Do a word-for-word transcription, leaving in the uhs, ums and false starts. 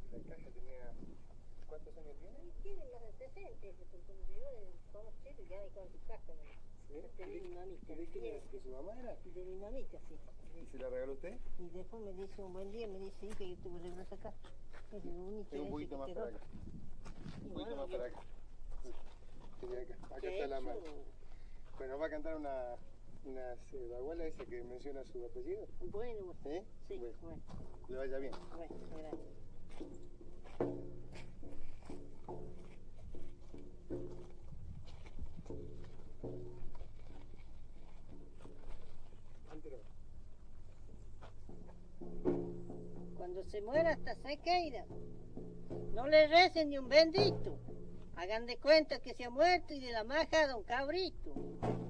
La caja tenía... ¿Cuántos años tiene? Tiene más de sesenta, porque yo somos chicos y ya me con su caja. ¿Sí? De mi mamita. ¿Y de quién era? ¿De su mamá era? De mi mamita, sí. ¿Y se la regaló usted? Y después me dice un buen día, me dice, hija, yo te voy a sacar. Es el único. Es un poquito más para acá. Un poquito más para acá. Acá, acá está la mano. Bueno, va a cantar una, una baguala esa que menciona su apellido. Bueno, bueno. ¿Eh? Sí, bueno. bueno. Le vaya bien. Bueno, gracias. Cuando se muera hasta Sequeira, no le recen ni un bendito. Hagan de cuenta que se ha muerto y de la maja a don Cabrito.